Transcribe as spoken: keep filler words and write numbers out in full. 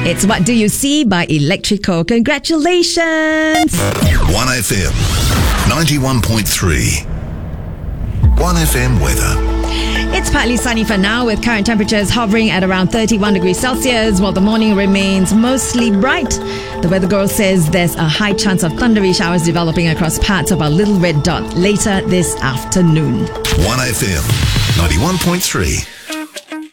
It's What Do You See by Electrico. Congratulations! one F M, ninety-one point three. one F M weather. It's partly sunny for now, with current temperatures hovering at around thirty-one degrees Celsius, while the morning remains mostly bright. The Weather Girl says there's a high chance of thundery showers developing across parts of our Little Red Dot later this afternoon. one F M, ninety-one point three.